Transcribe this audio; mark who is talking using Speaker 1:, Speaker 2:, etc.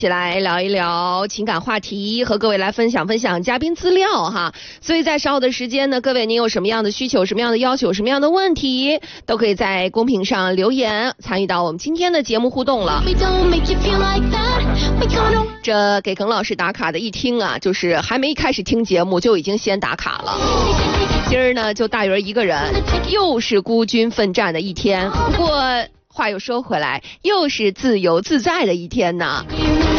Speaker 1: 一起来聊一聊情感话题，和各位来分享嘉宾资料哈。所以在稍后的时间呢，各位您有什么样的需求、什么样的要求、什么样的问题，都可以在公屏上留言，参与到我们今天的节目互动了。这给耿老师打卡的一听啊，就是还没开始听节目就已经先打卡了。今儿呢就大鱼一个人，又是孤军奋战的一天。不过话又说回来，又是自由自在的一天呢。